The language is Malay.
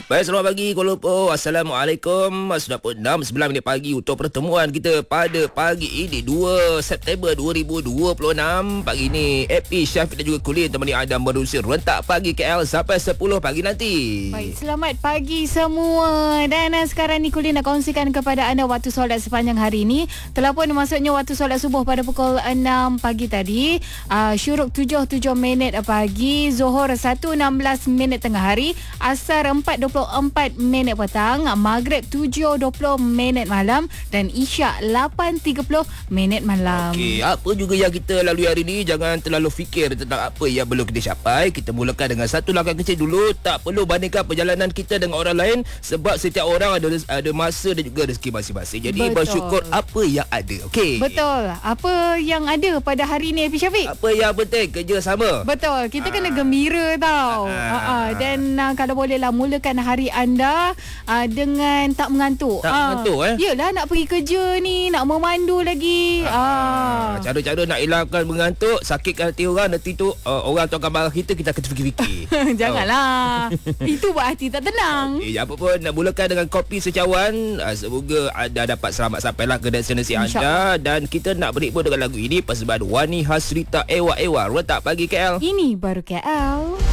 Baik, selamat pagi Kuala Lumpur. Assalamualaikum. Sudah pun 6:09 pagi untuk pertemuan kita pada pagi ini 2 September 2026. Pagi ini Epi, Syafiq dan juga Kulin temani anda menerusi rentak pagi KL sampai 10 pagi nanti. Baik, selamat pagi semua. Dan sekarang ni Kulin nak kongsikan kepada anda waktu solat sepanjang hari ini. Telah pun masuknya waktu solat subuh pada pukul 6 pagi tadi. Syuruk 7:07 pagi, Zuhur 1:16 tengah hari, Asar 4:24 petang, Maghrib 7:20 malam dan Isyak 8:30 malam. Okey, apa juga yang kita lalui hari ini, jangan terlalu fikir tentang apa yang belum kita capai. Kita mulakan dengan satu langkah kecil dulu. Tak perlu bandingkan perjalanan kita dengan orang lain sebab setiap orang ada masa dan juga rezeki masing-masing. Jadi bersyukur apa yang ada. Okey. Betul. Apa yang ada pada hari ni, Epi Syafiq? Apa yang penting, kerja sama. Betul. Kita kena gembira tau. Dan kalau bolehlah mulakan hari anda dengan tak mengantuk. Tak mengantuk Yelah, nak pergi kerja ni, nak memandu lagi. Cara-cara nak hilangkan mengantuk, sakitkan hati orang, nanti tu orang tu akan marah kita akan terfikir-fikir. Janganlah. Itu buat hati tak tenang. Apa pun, nak mulakan dengan kopi secawan. Semoga anda dapat selamat sampailah ke destinasi anda. Dan kita nak berikut dengan lagu ini persembahan Wani Hasrita Ewa Ewa. Rentak pagi KL. Ini baru KL.